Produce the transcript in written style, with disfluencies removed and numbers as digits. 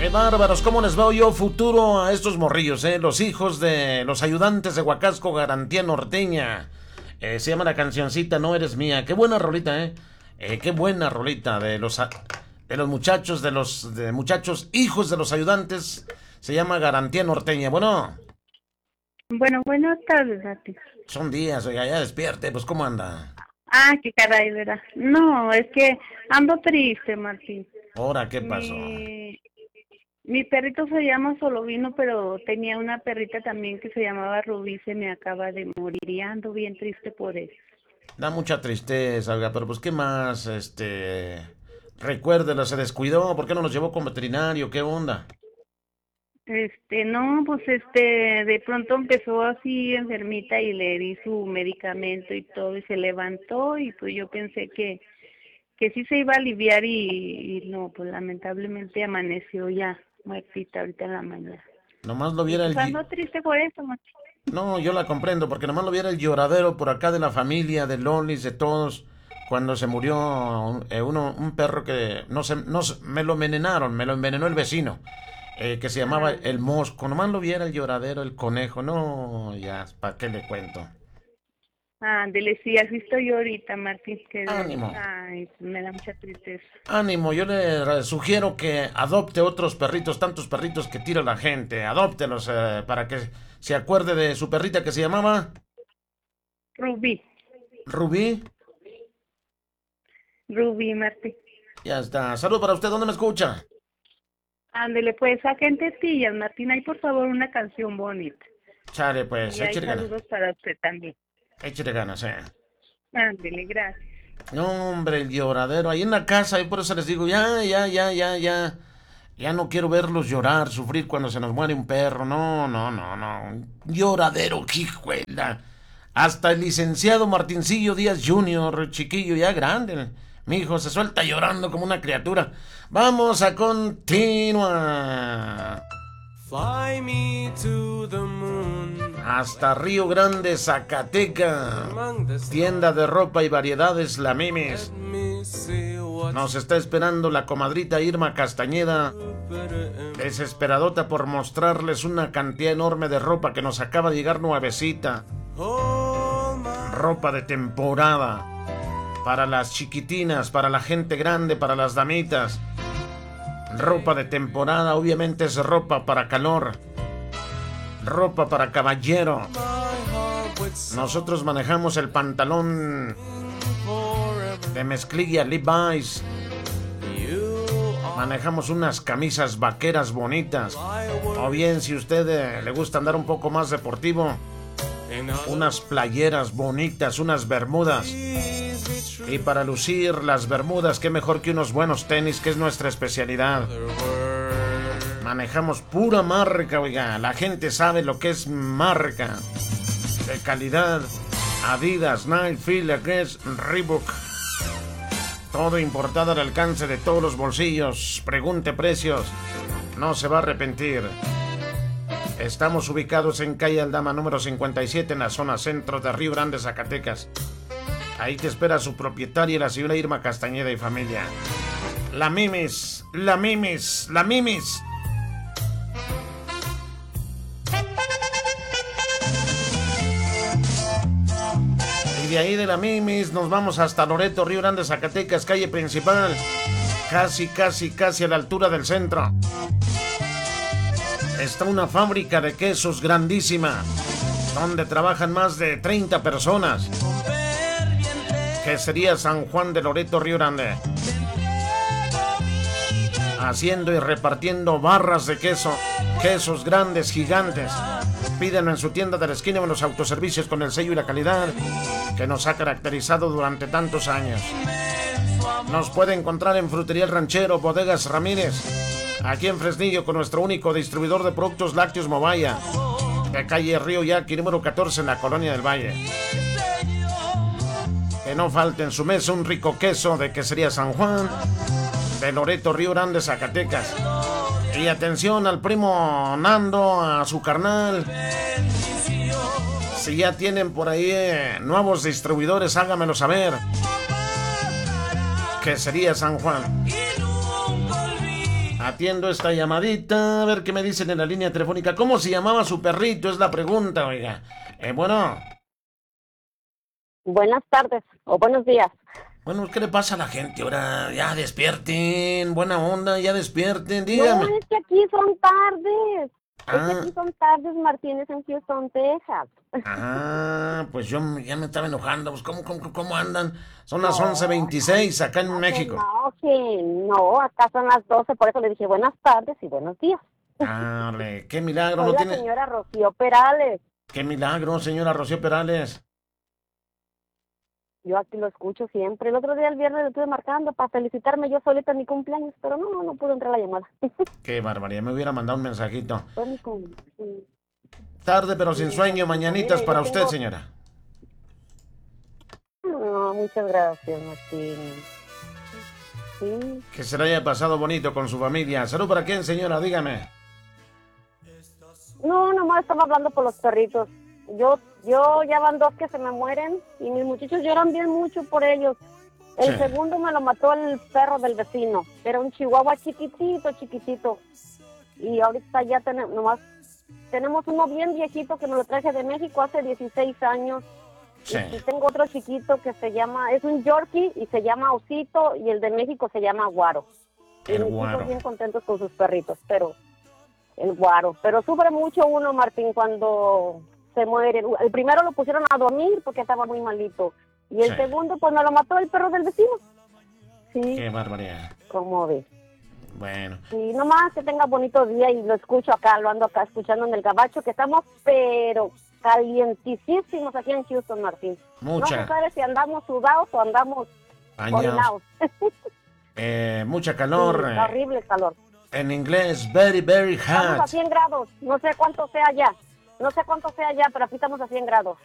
Qué bárbaros, ¿cómo les veo yo futuro a estos morrillos, los hijos de los ayudantes de Huacasco, Garantía Norteña? Se llama la cancioncita No Eres Mía. Qué buena rolita, qué buena rolita de los muchachos, de muchachos hijos de los ayudantes. Se llama Garantía Norteña. Bueno, Bueno, buenas tardes a ti. son días, oiga, ya despierte, pues ¿cómo anda? Ah, qué caray, ¿verdad? No, es que ando triste, Martín. Ahora, ¿qué pasó? Mi perrito se llama Solovino, pero tenía una perrita también que se llamaba Rubí, se me acaba de morir y ando bien triste por eso. Da mucha tristeza, oiga, pero pues ¿qué más? Recuérdelo, se descuidó, ¿por qué no nos llevó con veterinario? ¿Qué onda? No, pues de pronto empezó así enfermita y le di su medicamento y todo y se levantó y pues yo pensé que sí se iba a aliviar y no, pues lamentablemente amaneció ya muertita ahorita en la mañana. Nomás lo viera Pues ando triste por eso, Martín. No, yo la comprendo, porque nomás lo viera el lloradero por acá de la familia, de Lolis, de todos, cuando se murió un perro que me lo envenenaron, me lo envenenó el vecino, que se llamaba Ah, el Mosco. Nomás lo viera el lloradero, el conejo. No, ya, ¿para qué le cuento? ándele, sí, así estoy yo ahorita, Martín, Ánimo, ay, me da mucha tristeza. ánimo, yo le sugiero que adopte otros perritos, tantos perritos que tira la gente, adóptelos para que se acuerde de su perrita que se llamaba Rubí, Rubí. Rubí, Martín. Ya está. Salud para usted, ¿dónde me escucha? Ándele, pues, saquen tetillas, Martín, hay por favor una canción bonita. Chale, pues, Y hay échale ganas. saludos para usted también. Échale ganas, Ándele, gracias. No, hombre, el lloradero. Ahí en la casa, y por eso les digo, ya. Ya no quiero verlos llorar, sufrir cuando se nos muere un perro. No, no, no, no. Un lloradero, hijuela. Hasta el licenciado Martincillo Díaz Jr., chiquillo ya grande. Mi hijo se suelta llorando como una criatura. Vamos a continuar. Fly me to the moon. Hasta Río Grande, Zacatecas. Among the Tienda de ropa y variedades La Mimis. Let me see what's Nos está esperando la comadrita Irma Castañeda, desesperadota por mostrarles una cantidad enorme de ropa que nos acaba de llegar nuevecita. all my Ropa de temporada. Para las chiquitinas, para la gente grande, para las damitas. Ropa de temporada, obviamente es ropa para calor. Ropa para caballero. heart with Nosotros manejamos el pantalón forever. de mezclilla Levi's. You are Manejamos unas camisas vaqueras bonitas. my world. O bien, si usted le gusta andar un poco más deportivo, And I'll unas playeras bonitas, unas bermudas. please be true. Y para lucir las bermudas, qué mejor que unos buenos tenis, que es nuestra especialidad. The word. Manejamos pura marca, oiga. La gente sabe lo que es marca. De calidad. Adidas, Nike, Fila, Guess, Reebok. Todo importado al alcance de todos los bolsillos. Pregunte precios. No se va a arrepentir. Estamos ubicados en calle Aldama número 57 en la zona centro de Río Grande, Zacatecas. Ahí te espera su propietaria, la señora Irma Castañeda y familia. La Mimis, la Mimis, la Mimis. Y de ahí de la Mimis nos vamos hasta Loreto, Río Grande, Zacatecas, calle principal. Casi a la altura del centro. Está una fábrica de quesos grandísima, donde trabajan más de 30 personas. Quesería San Juan de Loreto, Río Grande. Haciendo y repartiendo barras de queso, quesos grandes, gigantes. Pídanlo en su tienda de la esquina o en los autoservicios con el sello y la calidad que nos ha caracterizado durante tantos años. Nos puede encontrar en Frutería El Ranchero, Bodegas Ramírez, aquí en Fresnillo, con nuestro único distribuidor de productos lácteos Movaya, de calle Río Yaqui, número 14, en la Colonia del Valle. Que no falte en su mesa un rico queso de Quesería San Juan, de Loreto, Río Grande, Zacatecas. Y atención al primo Nando, a su carnal. Si ya tienen por ahí nuevos distribuidores, hágamelo saber. Quesería San Juan. Atiendo esta llamadita, a ver qué me dicen en la línea telefónica. ¿Cómo se llamaba su perrito? Es la pregunta, oiga. Bueno, Buenas tardes o buenos días. bueno, ¿qué le pasa a la gente ahora? Ya despierten, buena onda, ya despierten, No, dígame. es que aquí son tardes. Es que Ah, aquí son tardes, Martínez, en Houston, Texas. pues yo ya me estaba enojando. Pues, ¿cómo andan? Son las No, 11:26 acá en no, México. que no, acá son las 12, por eso le dije buenas tardes y buenos días. Dale, qué milagro, Soy no la tiene... señora Rocío Perales. Qué milagro, señora Rocío Perales. Yo aquí lo escucho siempre. El otro día, el viernes, le estuve marcando para felicitarme yo solita en mi cumpleaños, pero no pude entrar a la llamada. Qué barbaridad, me hubiera mandado un mensajito. Fue mi cum- Tarde pero sin Sí, sueño, mire, mañanitas yo para usted, tengo- señora. No, muchas gracias, Martín. Sí. Que se le haya pasado bonito con su familia. ¿Salud para quién, señora? Dígame. No, nomás estaba hablando por los perritos. Yo ya van 2 que se me mueren y mis muchachos lloran bien mucho por ellos. El Sí. segundo me lo mató el perro del vecino. Era un chihuahua chiquitito. Y ahorita ya tenemos uno bien viejito que me lo traje de México hace 16 años. Sí. Y tengo otro chiquito que es un Yorkie y se llama Osito, y el de México se llama Guaro. El y mis Guaro. hijos bien contentos con sus perritos, pero el Guaro. Pero sufre mucho uno, Martín, cuando se muere. El primero lo pusieron a dormir porque estaba muy malito. Y el Sí. segundo, pues me lo mató el perro del vecino. Sí, Qué barbaridad. como ves. Bueno, Y nomás que tenga bonito día y lo escucho acá, lo ando acá escuchando en el gabacho, que estamos pero calientísimos aquí en Houston, Martín. No se mucha sabe si andamos sudados o andamos bañados. orinados. Mucha Sí, calor. está horrible el calor. En inglés, very, very Estamos a hot. 100 grados, no sé cuánto sea allá. No sé cuánto sea allá, pero aquí estamos a 100 grados.